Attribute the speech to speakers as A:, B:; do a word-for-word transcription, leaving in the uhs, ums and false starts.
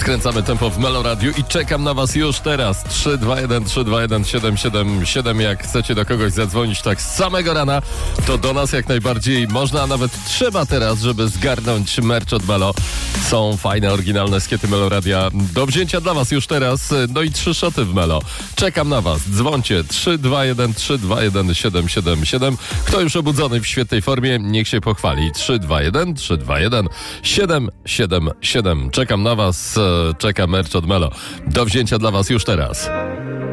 A: Podkręcamy tempo w Melo Radio i czekam na was już teraz. trzy dwa jeden trzy dwa jeden siedem siedem siedem. Jak chcecie do kogoś zadzwonić tak z samego rana, to do nas jak najbardziej można, a nawet trzeba teraz, żeby zgarnąć merch od Melo. Są fajne, oryginalne skiety Melo Radia do wzięcia dla was już teraz. No i trzy szoty w Melo. Czekam na was. Dzwońcie trzy dwa jeden trzy dwa jeden siedem siedem siedem. Kto już obudzony w świetnej formie, niech się pochwali. trzy dwa jeden trzy dwa jeden siedem siedem siedem. Czekam na was. Czeka merch od Melo. Do wzięcia dla was już teraz.